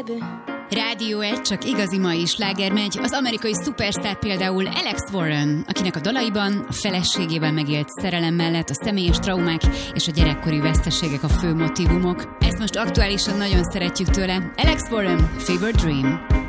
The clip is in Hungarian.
baby. Rádió 1, csak igazi mai sláger megy. Az amerikai szupersztár például Alex Warren, akinek a dalaiban a feleségével megélt szerelem mellett a személyes traumák és a gyerekkori veszteségek a fő motívumok. Ezt most aktuálisan nagyon szeretjük tőle. Alex Warren, Fever Dream.